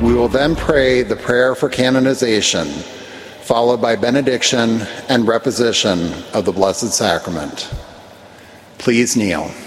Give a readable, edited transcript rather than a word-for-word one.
We will then pray the prayer for canonization, followed by benediction and reposition of the Blessed Sacrament. Please kneel.